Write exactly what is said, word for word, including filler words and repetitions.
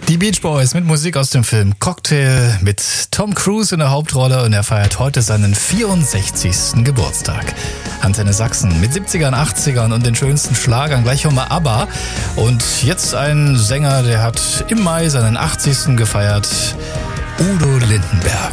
Die Beach Boys mit Musik aus dem Film Cocktail mit Tom Cruise in der Hauptrolle und er feiert heute seinen vierundsechzigsten Geburtstag. Antenne Sachsen mit siebzigern, achtzigern und den schönsten Schlagern. Gleich hören wir ABBA. Und jetzt ein Sänger, der hat im Mai seinen achtzigsten gefeiert. Udo Lindenberg.